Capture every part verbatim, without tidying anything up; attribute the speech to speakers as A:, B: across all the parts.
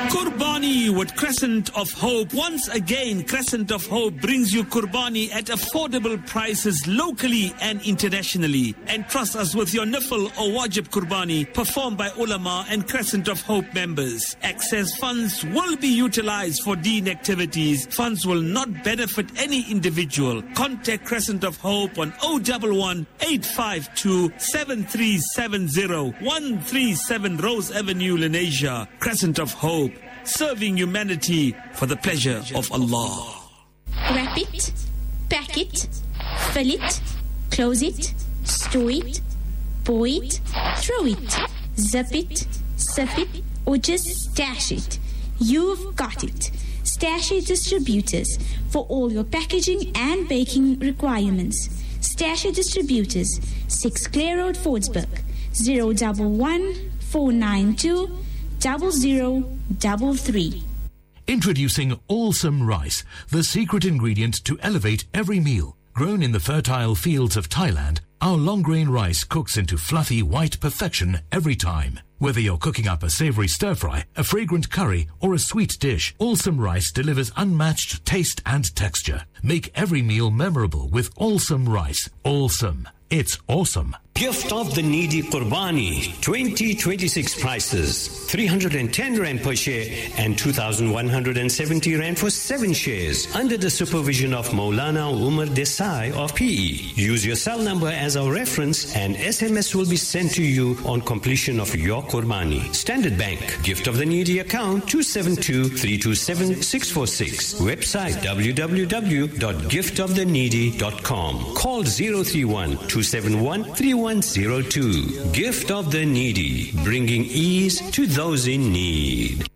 A: Qurbani with Crescent of Hope. Once again, Crescent of Hope brings you Qurbani at affordable prices locally and internationally. And trust us with your Nifl or Wajib Qurbani performed by ulama and Crescent of Hope members. Excess funds will be utilized for deen activities. Funds will not benefit any individual. Contact Crescent of Hope on zero one one, eight five two, seven three seven zero, one three seven Rose Avenue, Lenasia. Crescent of Hope, serving humanity for the pleasure of Allah.
B: Wrap it, pack it, fill it, close it, store it, pour it, throw it, zip it, sip it, or just stash it. You've got it. Stash Distributors for all your packaging and baking requirements. Stash Distributors, six Clare Road, Fordsburg, zero one one, four nine two, zero zero three three.
C: Introducing Awesome Rice, the secret ingredient to elevate every meal. Grown in the fertile fields of Thailand, our long-grain rice cooks into fluffy white perfection every time. Whether you're cooking up a savory stir-fry, a fragrant curry, or a sweet dish, Awesome Rice delivers unmatched taste and texture. Make every meal memorable with Awesome Rice. Awesome. It's awesome.
D: Gift of the Needy Qurbani, twenty twenty-six prices, three hundred ten rand per share and two thousand one hundred seventy rand for seven shares under the supervision of Maulana Umar Desai of P E. Use your cell number as our reference and S M S will be sent to you on completion of your Qurbani. Standard Bank, Gift of the Needy account two seven two, three two seven, six four six. Website w w w dot gift of the needy dot com. Call zero three one, two seven one, three one zero two. Gift of the Needy, bringing ease to those in need.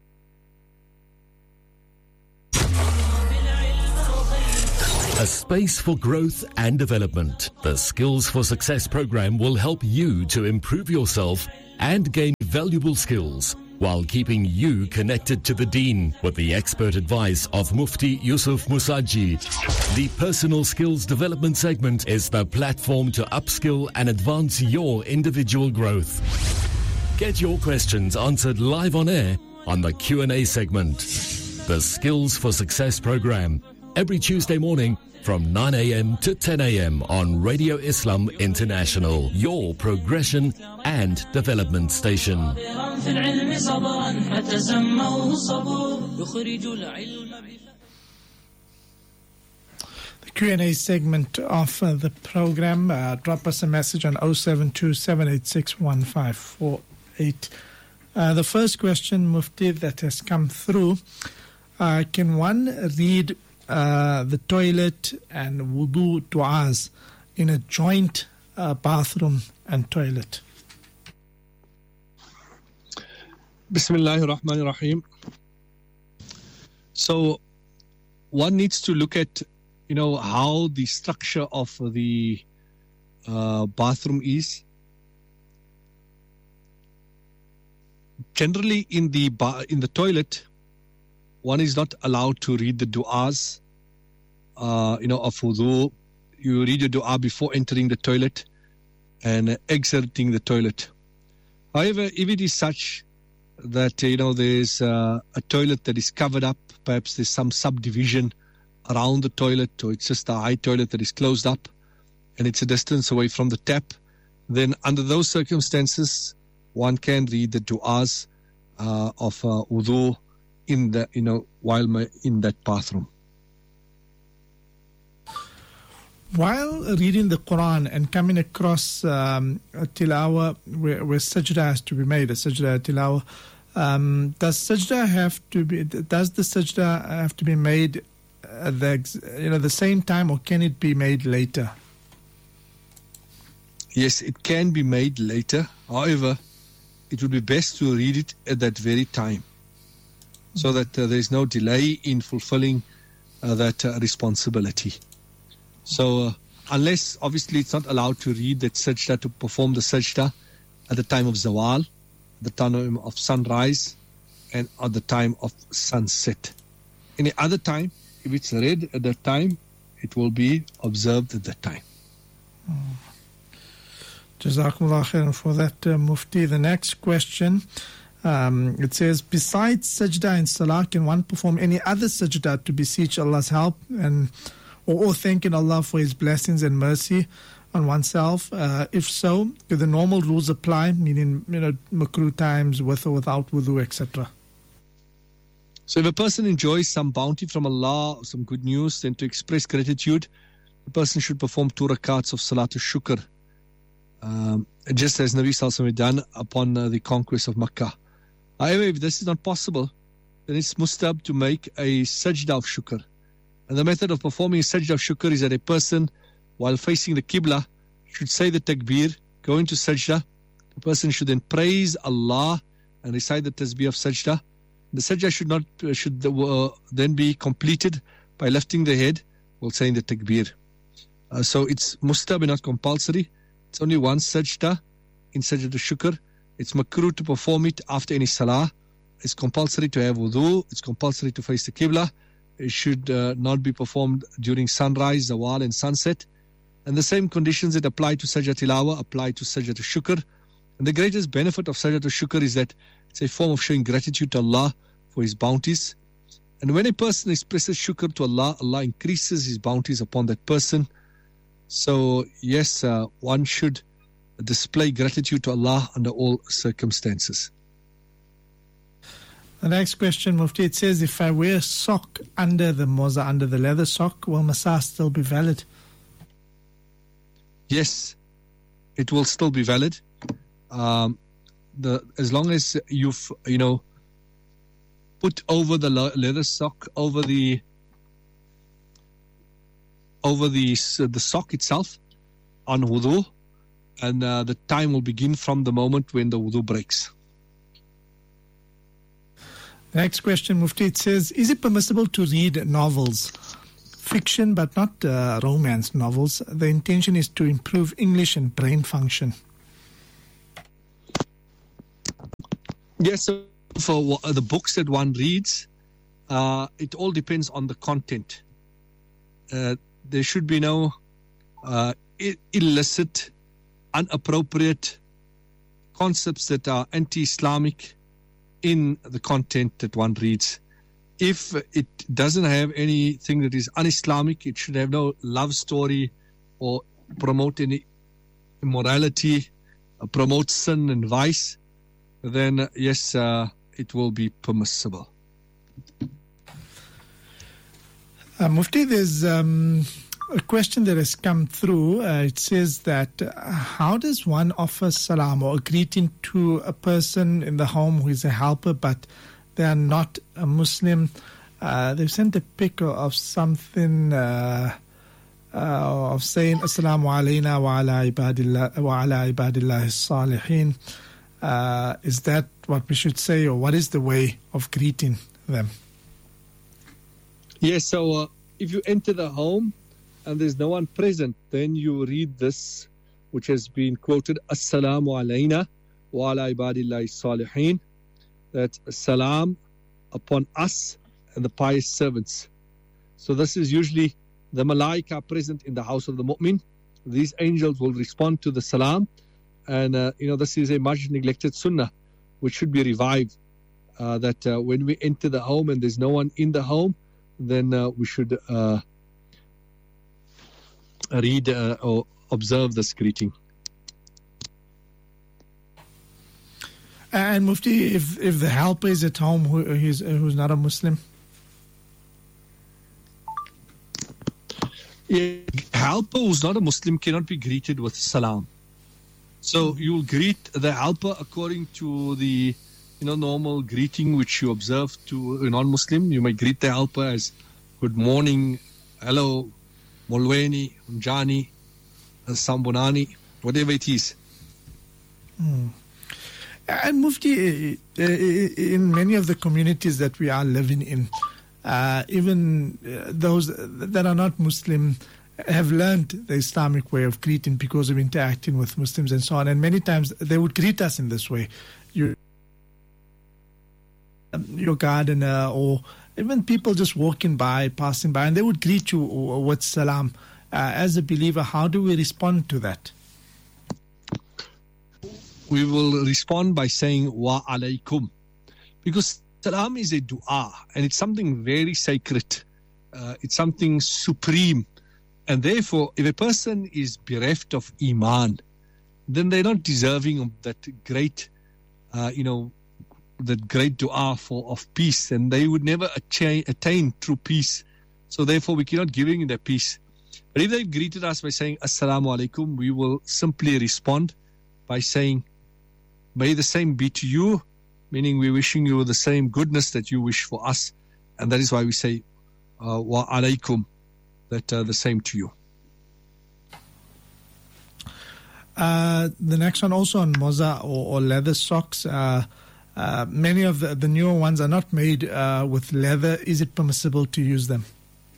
C: A space for growth and development. The Skills for Success program will help you to improve yourself and gain valuable skills while keeping you connected to the Deen with the expert advice of Mufti Yusuf Musaji. The Personal Skills Development segment is the platform to upskill and advance your individual growth. Get your questions answered live on air on the Q and A segment. The Skills for Success program, every Tuesday morning from nine a m to ten a m on Radio Islam International, your progression and development station.
E: The Q and A segment of uh, the program. Uh, drop us a message on zero seven two, seven eight six, one five four eight. Uh, the first question, Mufti, that has come through, uh, can one read Uh, the toilet and wudu du'as in a joint uh, bathroom and toilet?
F: Bismillahir Rahmanir Rahim. So one needs to look at, you know, how the structure of the uh, bathroom is. Generally in the ba- in the toilet, one is not allowed to read the du'as, uh, you know, of wudu. You read your du'a before entering the toilet and uh, exiting the toilet. However, if it is such that, you know, there's uh, a toilet that is covered up, perhaps there's some subdivision around the toilet, or it's just a high toilet that is closed up and it's a distance away from the tap, then under those circumstances, one can read the du'as uh, of uh, wudu in the, you know, while in that bathroom.
E: While reading the Quran and coming across um, a tilawah where, where sajda has to be made, a sajda tilawah, um, does sajda have to be? Does the sajda have to be made at the, you know, the same time, or can it be made later?
F: Yes, it can be made later. However, it would be best to read it at that very time, so that uh, there is no delay in fulfilling uh, that uh, responsibility. So, uh, unless, obviously, it's not allowed to read that sajda, to perform the sajda at the time of zawal, the time of sunrise, and at the time of sunset. Any other time, if it's read at that time, it will be observed at that time.
E: Jazakumullah khairan for that, uh, Mufti. The next question, Um, it says, besides sajda in salah, can one perform any other sajda to beseech Allah's help and or, or thanking Allah for His blessings and mercy on oneself? Uh, if so, do the normal rules apply, meaning, you know, makruh times, with or without wudu, et cetera?
F: So if a person enjoys some bounty from Allah, some good news, then to express gratitude, the person should perform two rakats of Salatul Shukr, um, just as Nabi Sallallahu Alaihi Wasallam done upon uh, the conquest of Makkah. However, if this is not possible, then it's mustab to make a sajda of shukr. And the method of performing a sajda of shukr is that a person, while facing the Qibla, should say the takbir, go into sajda. The person should then praise Allah and recite the tasbih of sajda. The sajda should not should uh, then be completed by lifting the head while saying the takbir. Uh, so it's mustab and not compulsory. It's only one sajda in sajda to shukr. It's makruh to perform it after any salah. It's compulsory to have wudu. It's compulsory to face the Qibla. It should uh, not be performed during sunrise, zawal and sunset. And the same conditions that apply to sajda tilawa apply to sajda to shukr. And the greatest benefit of sajda to shukr is that it's a form of showing gratitude to Allah for His bounties. And when a person expresses shukr to Allah, Allah increases His bounties upon that person. So yes, uh, one should display gratitude to Allah under all circumstances.
E: The next question, Mufti, it says, if I wear a sock under the moza, under the leather sock, will masah still be valid?
F: Yes, it will still be valid. Um, the as long as you've, you know, put over the leather sock, over the over the the sock itself on wudu, and uh, the time will begin from the moment when the wudu breaks.
E: The next question, Mufti, it says, is it permissible to read novels, fiction but not uh, romance novels? The intention is to improve English and brain function.
F: Yes, so for the books that one reads, uh, it all depends on the content. Uh, there should be no uh, illicit, inappropriate concepts that are anti-Islamic in the content that one reads. If it doesn't have anything that is un-Islamic, it should have no love story or promote any immorality, uh, promote sin and vice, then uh, yes, uh, it will be permissible.
E: Uh, Mufti, there's um, a question that has come through. Uh, it says that uh, how does one offer salam or a greeting to a person in the home who is a helper but they are not a Muslim? Uh, they've sent a picture of something uh, uh, of saying Assalamu alayna wa ala ibadillah wa ala ibadillah salihin. Uh, is that what we should say, or what is the way of greeting them?
F: Yes, so uh, if you enter the home and there's no one present, then you read this, which has been quoted, Assalamu alayna wa ala ibadillahi salihin. That's salam upon us and the pious servants. So this is usually the malaika present in the house of the mu'min. These angels will respond to the salam. And, uh, you know, this is a much neglected sunnah, which should be revived. Uh, that uh, when we enter the home and there's no one in the home, then uh, we should uh, read uh, or observe this greeting.
E: And Mufti, if if the helper is at home who he's, who's not a Muslim?
F: Yeah, helper who's not a Muslim cannot be greeted with salam. So you'll greet the helper according to the, you know, normal greeting which you observe to a non-Muslim. You may greet the helper as good morning, hello, Molweni, Mjani, Sambonani, whatever it is.
E: Hmm. And Mufti, in many of the communities that we are living in, uh, even those that are not Muslim have learned the Islamic way of greeting because of interacting with Muslims and so on. And many times they would greet us in this way. You, your gardener, or even people just walking by, passing by, and they would greet you with salam. Uh, as a believer, how do we respond to that?
F: We will respond by saying wa alaykum. because salam is a dua, and it's something very sacred. Uh, it's something supreme. And therefore, if a person is bereft of iman, then they're not deserving of that great, uh, you know, that great dua for of peace, and they would never attain, attain true peace. So therefore, we cannot give them that peace. But if they've greeted us by saying Assalamu alaikum, we will simply respond by saying, may the same be to you, meaning we're wishing you the same goodness that you wish for us. And that is why we say, uh, wa alaikum, that uh, the same to you.
E: Uh, the next one also on moza or, or leather socks. Uh, uh, many of the, the newer ones are not made uh, with leather. Is it permissible to use them?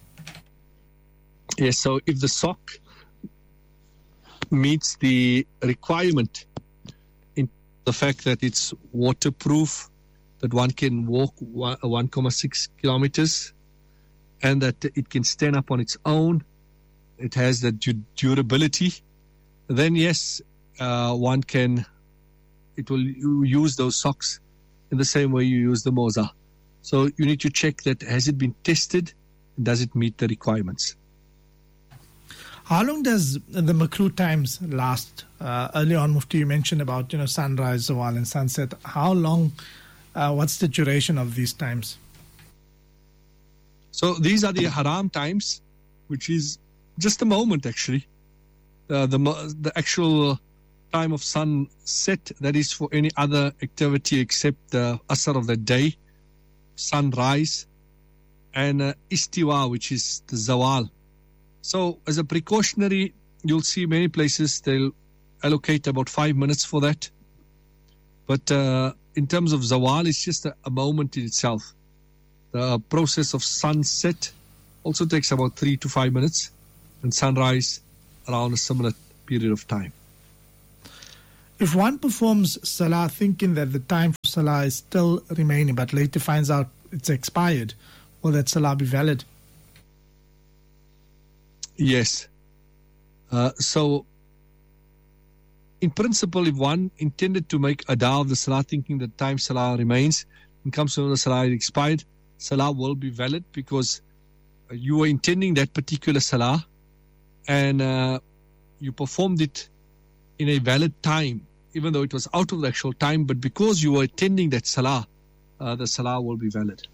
F: Yes, so if the sock meets the requirement in the fact that it's waterproof, that one can walk one point six kilometers, and that it can stand up on its own, it has that durability, then yes, uh, one can, it will use those socks in the same way you use the moza. So you need to check that, has it been tested, and does it meet the requirements?
E: How long does the makruh times last? Uh, earlier on, Mufti, you mentioned about, you know, sunrise, zawal, and sunset. How long, uh, what's the duration of these times?
F: So these are the haram times, which is just a moment, actually. Uh, the the actual time of sunset, that is for any other activity except the asr of the day, sunrise, and uh, istiwa, which is the zawal. So as a precautionary, you'll see many places they'll allocate about five minutes for that. But uh, in terms of zawal, it's just a, a moment in itself. The process of sunset also takes about three to five minutes, and sunrise around a similar period of time.
E: If one performs salah thinking that the time for salah is still remaining, but later finds out it's expired, will that salah be valid?
F: Yes. Uh, so, in principle, if one intended to make ada of the salah thinking that time salah remains and comes to know the salah is expired, salah will be valid because you were intending that particular salah and uh, you performed it in a valid time, even though it was out of the actual time, but because you were attending that salah, uh, the salah will be valid.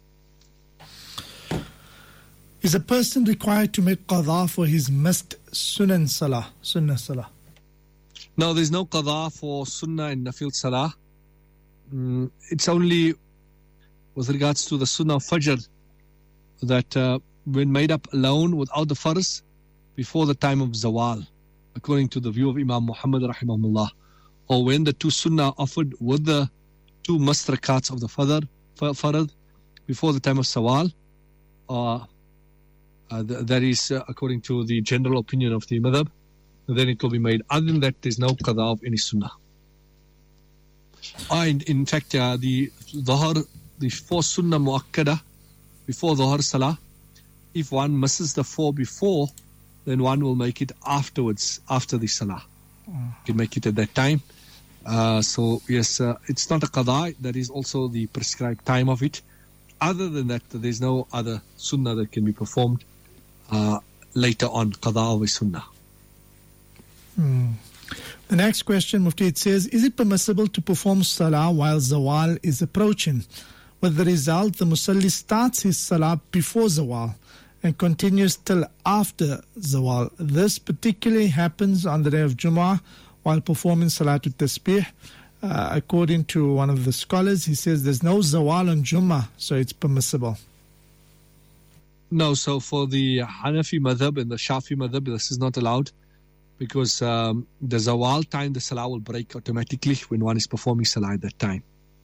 E: Is a person required to make qadha for his missed sunan salah, sunnah salah?
F: No, there's no qadha for sunnah and nafil salah. Mm, it's only with regards to the sunnah of fajr that uh, when made up alone without the farz before the time of zawal, according to the view of Imam Muhammad rahimahullah, or when the two sunnah offered with the two must rakats of the fajr, farad before the time of zawal, uh, Uh, th- that is uh, according to the general opinion of the madhab, then it will be made. Other than that, there's no qadha of any sunnah. Uh, in, in fact, uh, the dhuhr, the four sunnah muakkada before dhuhr salah, if one misses the four before, then one will make it afterwards, after the salah. Mm. You can make it at that time. Uh, so, yes, uh, it's not a qadha, that is also the prescribed time of it. Other than that, there's no other sunnah that can be performed Uh, later on, qadha of a sunnah.
E: Hmm. The next question, Mufti, it says, is it permissible to perform salah while zawal is approaching? With the result, the musalli starts his salah before zawal and continues till after zawal. This particularly happens on the day of Jumu'ah while performing salatul tasbih. Uh, according to one of the scholars, he says there's no zawal on Jumu'ah, so it's permissible.
F: No, so for the Hanafi madhab and the Shafi madhab, this is not allowed because um, the zawal time, the salah will break automatically when one is performing salah at that time.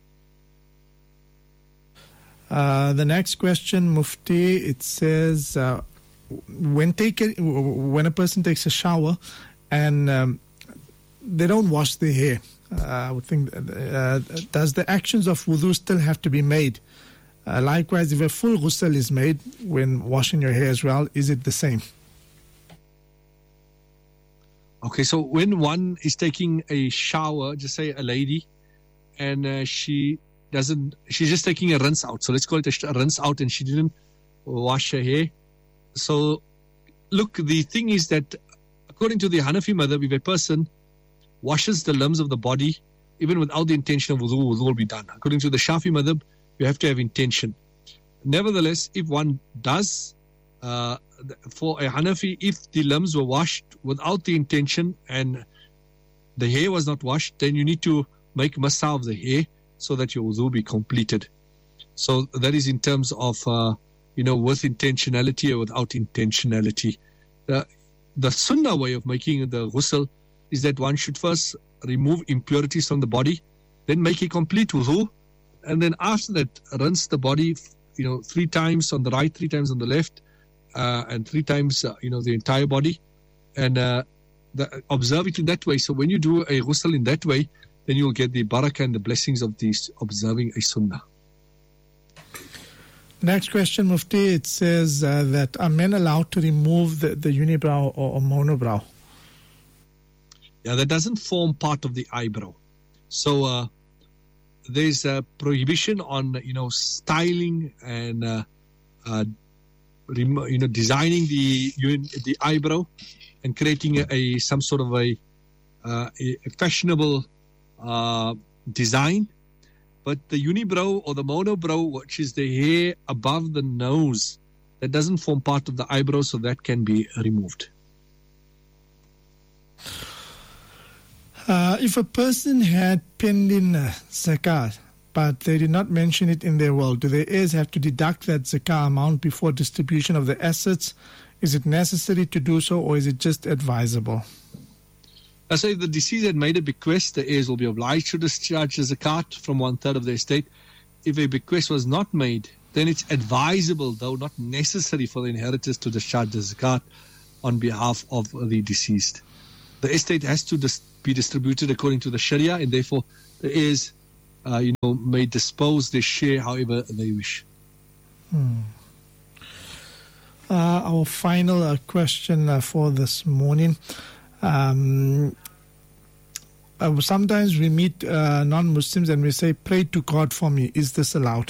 E: Uh, the next question, Mufti, it says, uh, when take a, when a person takes a shower and um, they don't wash their hair, uh, I would think, uh, does the actions of wudu still have to be made? Uh, likewise, if a full ghusl is made when washing your hair as well, is it the same?
F: Okay, so when one is taking a shower, just say a lady, and uh, she doesn't, she's just taking a rinse out. So let's call it a, sh- a rinse out, and she didn't wash her hair. So look, the thing is that according to the Hanafi madhab, if a person washes the limbs of the body, even without the intention of wudu, wudu will be done. According to the Shafi madhab, you have to have intention. Nevertheless, if one does, uh, for a Hanafi, if the limbs were washed without the intention and the hair was not washed, then you need to make masa of the hair so that your wudu be completed. So that is in terms of, uh, you know, with intentionality or without intentionality. The, the sunnah way of making the ghusl is that one should first remove impurities from the body, then make a complete wudu, and then after that rinse the body, you know, three times on the right, three times on the left, uh, and three times, uh, you know, the entire body, and uh, the, observe it in that way. So when you do a ghusl in that way, then you'll get the barakah and the blessings of these observing a sunnah.
E: Next question, Mufti. It says uh, that are men allowed to remove the, the unibrow or, or monobrow?
F: Yeah, that doesn't form part of the eyebrow. So uh, there's a prohibition on, you know, styling and, uh, uh, rem- you know, designing the the eyebrow and creating a, a some sort of a, uh, a fashionable uh, design. But the unibrow or the monobrow, which is the hair above the nose, that doesn't form part of the eyebrow, so that can be removed.
E: Uh, if a person had pending uh, zakat, but they did not mention it in their will, do their heirs have to deduct that zakah amount before distribution of the assets? Is it necessary to do so, or is it just advisable?
F: I say if the deceased had made a bequest, the heirs will be obliged to discharge the zakat from one third of the estate. If a bequest was not made, then it's advisable, though not necessary, for the inheritors to discharge the zakat on behalf of the deceased. The estate has to dis- be distributed according to the Sharia, and therefore the heirs, uh, you know, may dispose their share however they wish.
E: Hmm. Uh, our final uh, question uh, for this morning. Um, uh, sometimes we meet uh, non-Muslims and we say, pray to God for me. Is this allowed?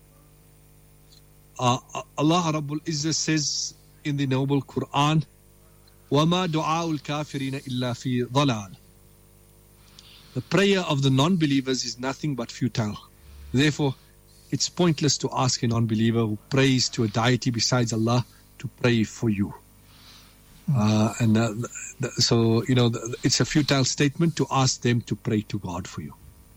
F: Uh, Allah Rabbul Izzah says in the Noble Quran, وَمَا دُعَاءُ الْكَافِرِينَ إِلَّا فِي ضَلَالٍ. The prayer of the non-believers is nothing but futile. Therefore, it's pointless to ask a non-believer who prays to a deity besides Allah to pray for you. Uh, and uh, th- so, you know, th- it's a futile statement to ask them to pray to God for you.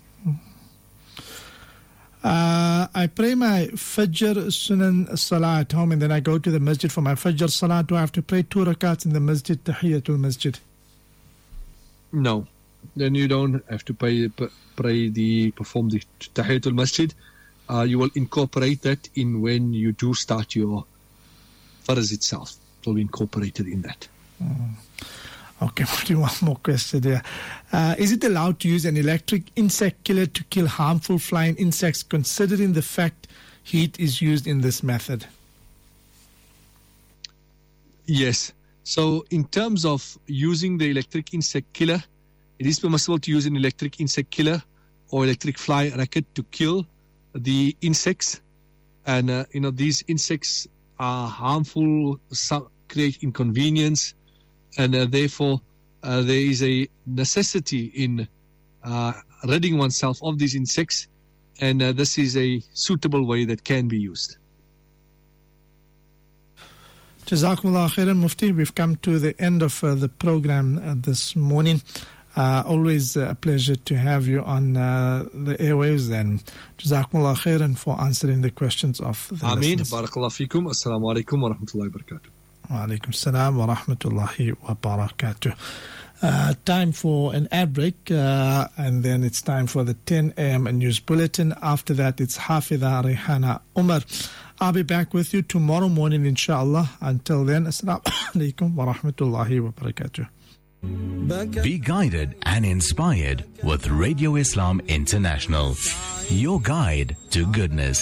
E: Uh, I pray my Fajr Sunan Salah at home, and then I go to the masjid for my Fajr Salah. Do I have to pray two rakats in the masjid, Tahiyatul Masjid?
F: No. Then you don't have to pray, p- pray the, perform the Tahiyatul Masjid. Uh, you will incorporate that in when you do start your Farz itself. It will be incorporated in that.
E: Mm. Okay, one more question there. Uh, is it allowed to use an electric insect killer to kill harmful flying insects, considering the fact heat is used in this method?
F: Yes. So in terms of using the electric insect killer, it is permissible to use an electric insect killer or electric fly racket to kill the insects. And, uh, you know, these insects are harmful, some create inconvenience, and uh, therefore uh, there is a necessity in uh, ridding oneself of these insects, and uh, this is a suitable way that can be used.
E: Jazakumullah khairan, Mufti. We've come to the end of uh, the program uh, this morning. Uh, always a pleasure to have you on uh, the airwaves, and Jazakumullah khairan for answering the questions of the
F: Ameen.
E: listeners.
F: Barakallah fikum. Assalamu alaikum wa rahmatullahi wa barakatuh.
E: Wa alaikum salam wa rahmatullahi wa barakatuh. Uh, time for an ad break, uh, and then it's time for the ten a.m. news bulletin. After that, it's Hafidha Rehana Umar. I'll be back with you tomorrow morning, inshallah. Until then, assalamu alaikum wa rahmatullahi wa barakatuh.
G: Be guided and inspired with Radio Islam International, your guide to goodness.